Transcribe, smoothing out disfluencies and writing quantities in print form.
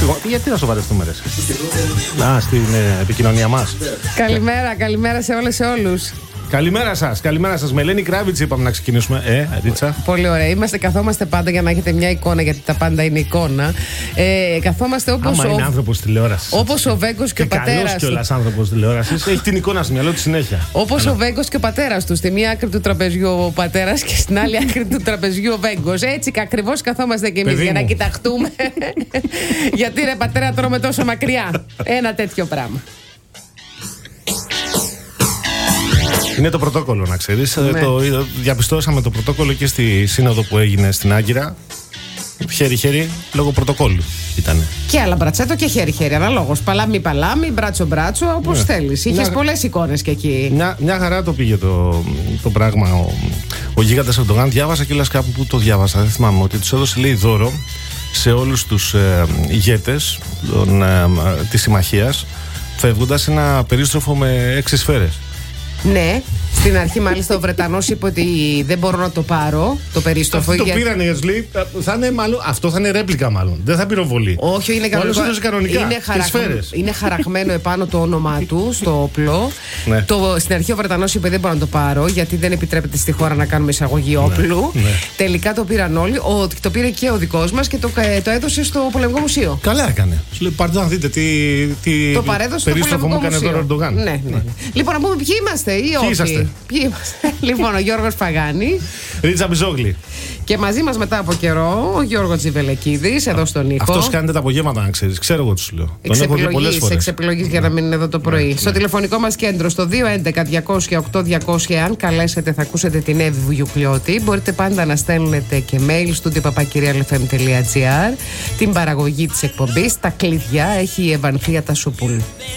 Γιατί να σοβαρευτούμε, ρε? Στην επικοινωνία μας. Καλημέρα σε όλες, σε όλους. Καλημέρα σας. Με Ελένη Κράβιτς είπαμε να ξεκινήσουμε. Ρίτσα. Πολύ ωραία. Καθόμαστε πάντα για να έχετε μια εικόνα, γιατί τα πάντα είναι εικόνα. Καθόμαστε όπως. Άμα είναι άνθρωπος τηλεόρασης. Όπως ο Βέγκος και ο πατέρας του. Καλός κιόλας άνθρωπος τηλεόρασης. Έχει την εικόνα στο μυαλό του συνέχεια. Όπως ο Βέγκος και ο πατέρας του. Στη μία άκρη του τραπεζιού ο πατέρας και στην άλλη άκρη του τραπεζιού ο Βέγκος. Έτσι ακριβώς καθόμαστε κι εμείς για να κοιταχτούμε. Γιατί ρε πατέρα, τρώμε τόσο μακριά. Ένα τέτοιο πράγμα. Είναι το πρωτόκολλο, να ξέρεις. Ναι. Διαπιστώσαμε το πρωτόκολλο και στη σύνοδο που έγινε στην Άγκυρα. Χέρι-χέρι, λόγω πρωτοκόλλου ήτανε. Και άλλα μπρατσέτο και χέρι-χέρι, αναλόγως. Παλάμι-παλάμι, μπράτσο-μπράτσο, όπως θέλεις. Είχες πολλές εικόνες και εκεί. Μια χαρά το πήγε το πράγμα. Ο γίγαντας Ερντογάν, διάβασα κιόλας κάπου που το διάβασα, δεν θυμάμαι, ότι τους έδωσε, λέει, δώρο σε όλους τους ηγέτες της συμμαχίας, φεύγοντας ένα περίστροφο με 6 σφαίρες. Ναι, στην αρχή μάλιστα ο Βρετανός είπε ότι δεν μπορώ να το πάρω το περίστροφο. Αυτό το πήρανε οι Αγγλοί. Αυτό θα είναι ρέπλικα, μάλλον. Δεν θα πυροβολεί. Όχι, είναι κανονικά. Είναι χαραγμένο επάνω το όνομά του στο όπλο. Ναι. Στην αρχή ο Βρετανός είπε δεν μπορώ να το πάρω, γιατί δεν επιτρέπεται στη χώρα να κάνουμε εισαγωγή όπλου. Ναι. Τελικά το πήραν όλοι. Το πήρε και ο δικός μας και το έδωσε στο Πολεμικό Μουσείο. Καλά έκανε. Σου λέει, πάρτε να δείτε τι το παρέδωσε περίστροφο μου έκανε εδώ ο Ερντογάν. Ναι. Λοιπόν, να πούμε ποιοι είμαστε ή όχι. Ποιοι είμαστε. Λοιπόν, ο Γιώργος Παγάνης, Ρίτσα Μπιζόγλη. Και μαζί μας μετά από καιρό ο Γιώργος Τσιβελεκίδης, εδώ στον ήχο. Αυτός κάνετε τα απογεύματα, να ξέρεις. Ξέρω εγώ τους λέω. Τον έχω δει πολλές φορές. Εξεπιλογής για να μην είναι εδώ το πρωί. Στο τηλεφωνικό μας κέντρο στο 211-200-8200, αν καλέσετε θα ακούσετε την Εύη Βουγιουκλιώτη. Μπορείτε πάντα να στέλνετε και mail στο studio@papakirialfm.gr. Την παραγωγή της εκπομπής, τα κλειδιά έχει η Ευανθία Τασούπουλου.